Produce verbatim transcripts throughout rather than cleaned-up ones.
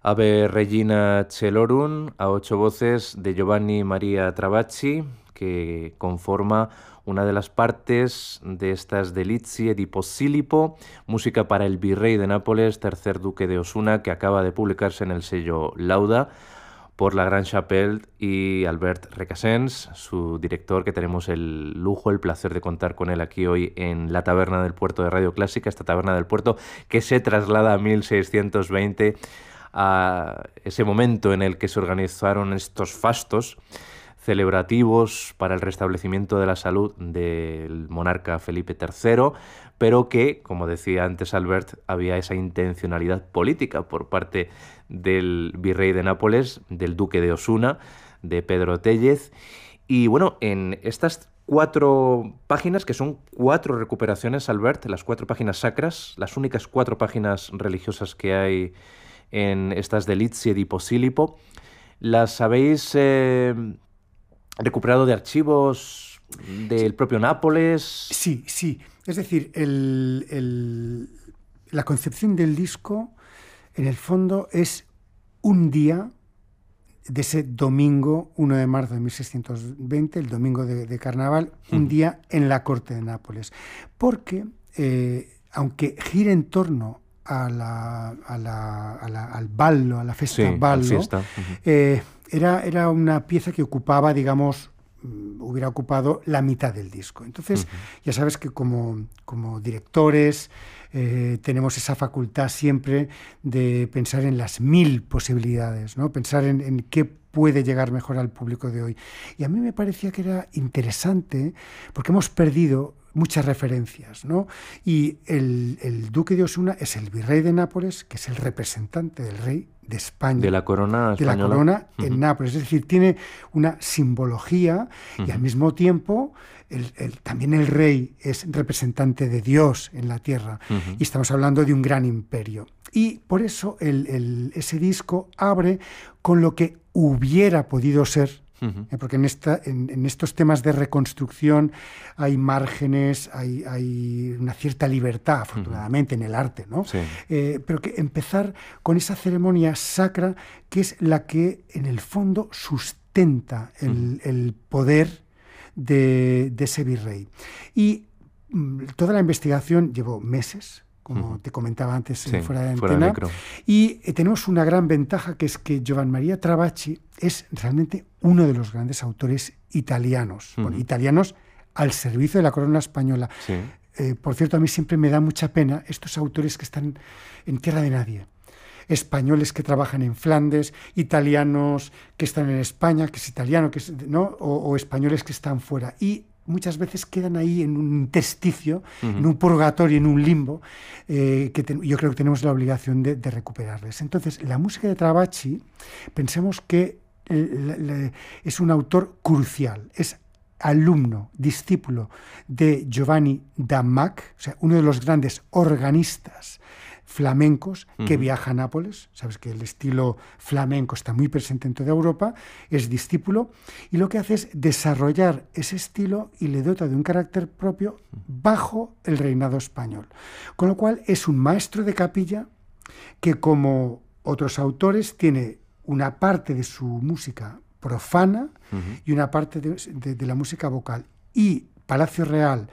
Ave Regina Celorum, a ocho voces de Giovanni Maria Travacci, que conforma una de las partes de estas Delizie di Posillipo, música para el virrey de Nápoles, tercer duque de Osuna, que acaba de publicarse en el sello Lauda por la Gran Chapelle y Albert Recasens, su director, que tenemos el lujo, el placer de contar con él aquí hoy en la Taberna del Puerto de Radio Clásica, esta Taberna del Puerto que se traslada a mil seiscientos veinte, a ese momento en el que se organizaron estos fastos celebrativos para el restablecimiento de la salud del monarca Felipe tercero, pero que, como decía antes Albert, había esa intencionalidad política por parte del virrey de Nápoles, del duque de Osuna, de Pedro Téllez. Y bueno, en estas cuatro páginas, que son cuatro recuperaciones, Albert, las cuatro páginas sacras, las únicas cuatro páginas religiosas que hay en estas Delizie di Posillipo, ¿las habéis eh, recuperado de archivos del propio Nápoles? Sí, sí. Es decir, el, el, la concepción del disco, en el fondo, es un día de ese domingo uno de marzo de mil seiscientos veinte, el domingo de, de Carnaval, un mm. día en la corte de Nápoles. Porque, eh, aunque gira en torno a la, a la, a la, al ballo, a la festa sí, ballo, fiesta. Uh-huh. eh, era, era una pieza que ocupaba, digamos, hubiera ocupado la mitad del disco. Entonces, uh-huh. ya sabes que como, como directores eh, tenemos esa facultad siempre de pensar en las mil posibilidades, ¿no? Pensar en, en qué puede llegar mejor al público de hoy. Y a mí me parecía que era interesante porque hemos perdido muchas referencias, ¿no? Y el, el duque de Osuna es el virrey de Nápoles, que es el representante del rey de España. De la corona española. De la corona uh-huh. en Nápoles. Es decir, tiene una simbología uh-huh. y al mismo tiempo el, el, también el rey es representante de Dios en la tierra. Uh-huh. Y estamos hablando de un gran imperio. Y por eso el, el, ese disco abre con lo que hubiera podido ser. Uh-huh. Eh, porque en, esta, en, en estos temas de reconstrucción hay márgenes, hay, hay una cierta libertad, afortunadamente, uh-huh. en el arte, ¿no? Sí. Eh, pero que empezar con esa ceremonia sacra que es la que, en el fondo, sustenta el, uh-huh. el poder de, de ese virrey. Y mm, toda la investigación llevó meses, como uh-huh. te comentaba antes, sí, fuera de fuera antena. De y eh, tenemos una gran ventaja, que es que Giovanni Maria Travacci es realmente uno de los grandes autores italianos, uh-huh. bueno, italianos al servicio de la corona española. Sí. Eh, por cierto, a mí siempre me da mucha pena estos autores que están en tierra de nadie. Españoles que trabajan en Flandes, italianos que están en España, que es italiano, que es, ¿no? o, o españoles que están fuera. Y muchas veces quedan ahí en un intersticio, uh-huh. en un purgatorio, en un limbo, eh, que te, yo creo que tenemos la obligación de, de recuperarles. Entonces, la música de Travacci, pensemos que eh, le, es un autor crucial, es alumno, discípulo de Giovanni da Mac, o sea, uno de los grandes organistas flamencos que uh-huh. viaja a Nápoles. Sabes que el estilo flamenco está muy presente en toda Europa, es discípulo, y lo que hace es desarrollar ese estilo y le dota de un carácter propio bajo el reinado español. Con lo cual es un maestro de capilla que, como otros autores, tiene una parte de su música profana uh-huh. y una parte de, de, de la música vocal. Y Palacio Real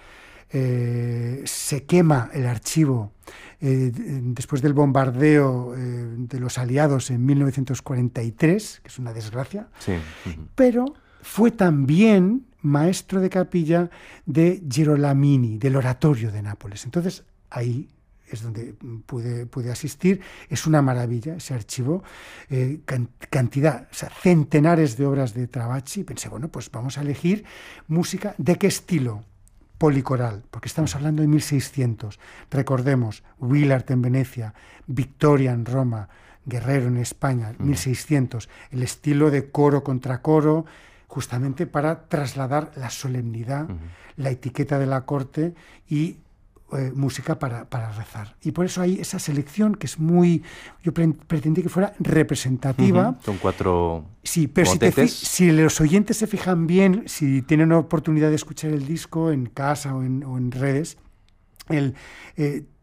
eh, se quema el archivo Eh, después del bombardeo eh, de los aliados en mil novecientos cuarenta y tres, que es una desgracia, sí. uh-huh. pero fue también maestro de capilla de Girolamini, del oratorio de Nápoles. Entonces, ahí es donde pude, pude asistir. Es una maravilla ese archivo, eh, can, cantidad, o sea, centenares de obras de Travacci. Y pensé, bueno, pues vamos a elegir música. ¿De qué estilo? Policoral, porque estamos hablando de mil seiscientos. Recordemos, Willard en Venecia, Victoria en Roma, Guerrero en España, uh-huh. mil seiscientos. El estilo de coro contra coro, justamente para trasladar la solemnidad, uh-huh. la etiqueta de la corte y eh, música para, para rezar. Y por eso hay esa selección que es muy... Yo pre- pretendí que fuera representativa. Uh-huh. Son cuatro... Sí, pero si, te fi- si los oyentes se fijan bien, si tienen la oportunidad de escuchar el disco en casa o en, o en redes, el, eh,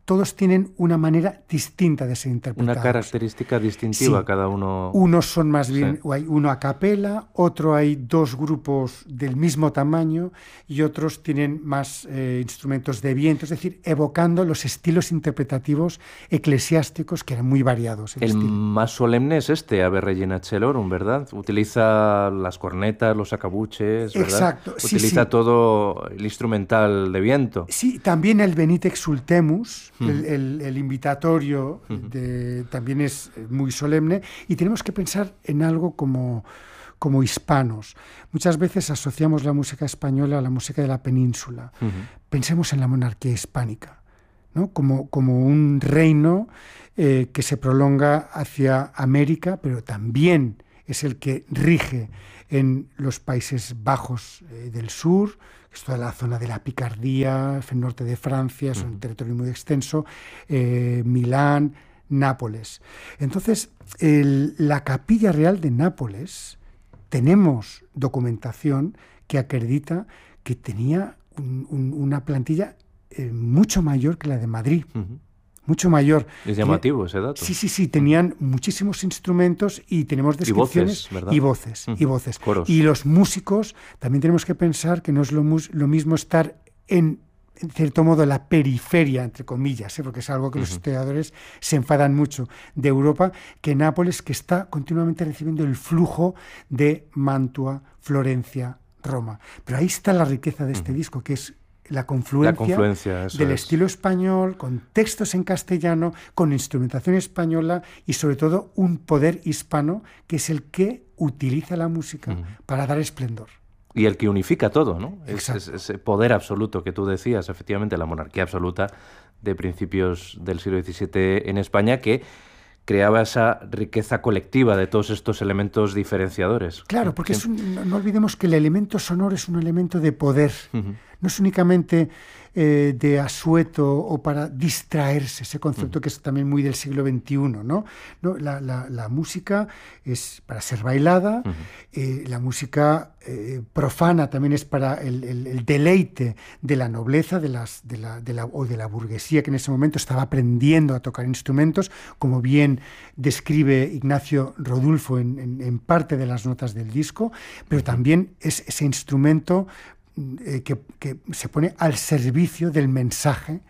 todos tienen una manera distinta de ser interpretados. Una característica distintiva, sí. Cada uno. Unos son más bien, sí. o hay uno a capela, otro hay dos grupos del mismo tamaño y otros tienen más eh, instrumentos de viento, es decir, evocando los estilos interpretativos eclesiásticos que eran muy variados. El, el más solemne es este, Ave Regina Celorum, ¿verdad? Utiliza las cornetas, los sacabuches, ¿verdad? Exacto. Utiliza sí, sí. todo el instrumental de viento. Sí, también el Venite Exultemus, uh-huh. el, el, el invitatorio, uh-huh. de, también es muy solemne, y tenemos que pensar en algo como, como hispanos. Muchas veces asociamos la música española a la música de la península. Uh-huh. Pensemos en la monarquía hispánica, ¿no? Como, como un reino eh, que se prolonga hacia América, pero también es el que rige en los Países Bajos eh, del sur, que es toda la zona de la Picardía, el norte de Francia, es un uh-huh. territorio muy extenso, eh, Milán, Nápoles. Entonces, el, la Capilla Real de Nápoles, tenemos documentación que acredita que tenía un, un, una plantilla eh, mucho mayor que la de Madrid. Uh-huh. Mucho mayor. Es llamativo ese dato. Sí, sí, sí, tenían uh-huh. muchísimos instrumentos y tenemos descripciones. Y voces, ¿verdad? Y voces, uh-huh. y voces. Coros. Y los músicos, también tenemos que pensar que no es lo, mus- lo mismo estar en, en cierto modo, la periferia, entre comillas, ¿eh? Porque es algo que uh-huh. los historiadores se enfadan mucho, de Europa, que Nápoles, que está continuamente recibiendo el flujo de Mantua, Florencia, Roma. Pero ahí está la riqueza de este uh-huh. disco, que es la confluencia, la confluencia del es. estilo español, con textos en castellano, con instrumentación española y sobre todo un poder hispano que es el que utiliza la música uh-huh. para dar esplendor. Y el que unifica todo, ¿no? Exacto. Es, es ese poder absoluto que tú decías, efectivamente, la monarquía absoluta de principios del siglo diecisiete en España, que creaba esa riqueza colectiva de todos estos elementos diferenciadores. Claro, porque es un, no olvidemos que el elemento sonoro es un elemento de poder. Uh-huh. No es únicamente eh, de asueto o para distraerse, ese concepto uh-huh. que es también muy del siglo veintiuno, ¿no? No, la, la, la música es para ser bailada, uh-huh. eh, la música eh, profana también es para el, el, el deleite de la nobleza de las, de la, de la, o de la burguesía que en ese momento estaba aprendiendo a tocar instrumentos, como bien describe Ignacio Rodulfo en, en, en parte de las notas del disco, pero uh-huh. también es ese instrumento Eh, que, que se pone al servicio del mensaje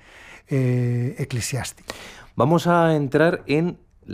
eh, eclesiástico. Vamos a entrar en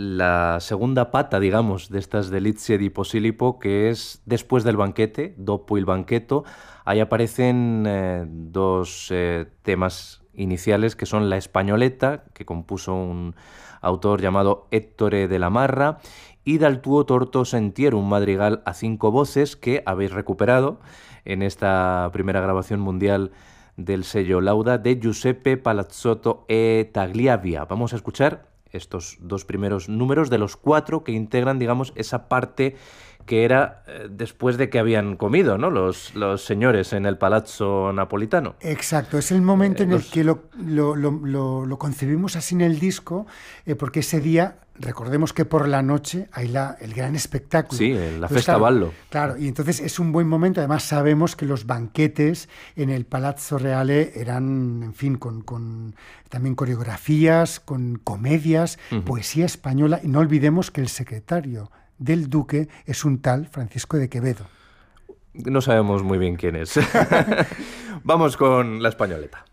la segunda pata, digamos, de estas Delizia di Posillipo, que es después del banquete, dopo il banchetto. Ahí aparecen eh, dos eh, temas iniciales, que son la Españoleta, que compuso un autor llamado Ettore de la Marra, y Dal tuo torto sentiero, un madrigal a cinco voces que habéis recuperado en esta primera grabación mundial del sello Lauda de Giuseppe Palazzotto e Tagliavia. Vamos a escuchar estos dos primeros números de los cuatro que integran, digamos, esa parte que era eh, después de que habían comido, ¿no? Los, los señores en el Palazzo Napolitano. Exacto, es el momento eh, en los... el que lo, lo, lo, lo, lo concebimos así en el disco, eh, porque ese día, recordemos que por la noche hay la, el gran espectáculo. Sí, la Festa Ballo. Claro, claro, y entonces es un buen momento. Además sabemos que los banquetes en el Palazzo Reale eran, en fin, con, con también coreografías, con comedias, uh-huh. poesía española, y no olvidemos que el secretario del duque es un tal Francisco de Quevedo. No sabemos muy bien quién es. Vamos con la Españoleta.